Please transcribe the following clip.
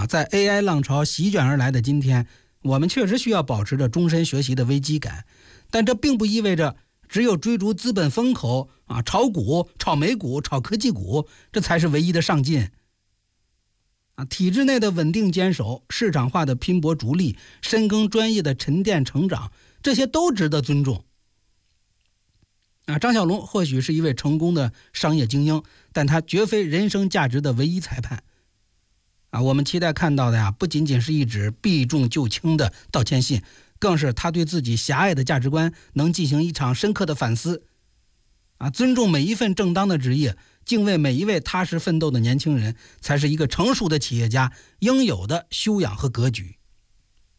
在 AI 浪潮席卷而来的今天，我们确实需要保持着终身学习的危机感，但这并不意味着只有追逐资本风口炒股、炒美股、炒科技股，这才是唯一的上进。体制内的稳定坚守，市场化的拼搏逐利，深耕专业的沉淀成长，这些都值得尊重。张小龙或许是一位成功的商业精英，但他绝非人生价值的唯一裁判。我们期待看到的不仅仅是一纸避重就轻的道歉信，更是他对自己狭隘的价值观能进行一场深刻的反思。尊重每一份正当的职业，敬畏每一位踏实奋斗的年轻人，才是一个成熟的企业家应有的修养和格局。